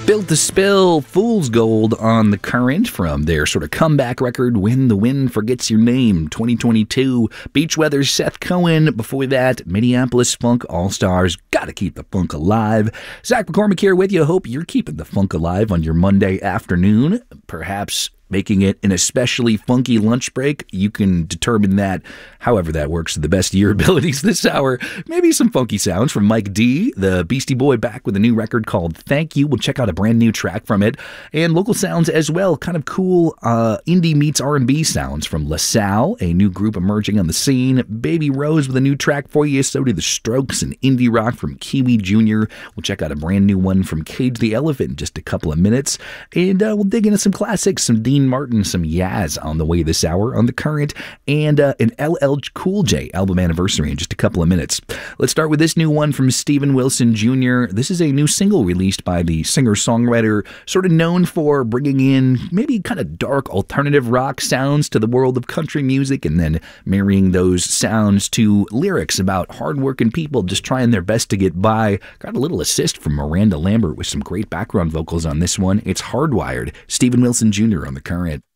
Built to Spill, Fool's Gold on The Current from their sort of comeback record, When the Wind Forgets Your Name, 2022. Beachweather's Seth Cohen. Before that, Minneapolis Funk All-Stars, Gotta Keep the Funk Alive. Zach McCormick here with you. Hope you're keeping the funk alive on your Monday afternoon. Perhaps making it an especially funky lunch break. You can determine that however that works to the best of your abilities this hour. Maybe some funky sounds from Mike D, the Beastie Boy, back with a new record called Thank You. We'll check out a brand new track from it. And local sounds as well. Kind of cool indie meets R&B sounds from LaSalle, a new group emerging on the scene. Baby Rose with a new track for you. So do The Strokes and indie rock from Kiwi Jr. We'll check out a brand new one from Cage the Elephant in just a couple of minutes. And we'll dig into some classics, some Dean Martin, some Yaz on the way this hour on The Current, and an LL Cool J album anniversary in just a couple of minutes. Let's start with this new one from Steven Wilson Jr. This is a new single released by the singer-songwriter, sort of known for bringing in maybe kind of dark alternative rock sounds to the world of country music and then marrying those sounds to lyrics about hardworking people just trying their best to get by. Got a little assist from Miranda Lambert with some great background vocals on this one. It's Hardwired. Steven Wilson Jr. on The Current.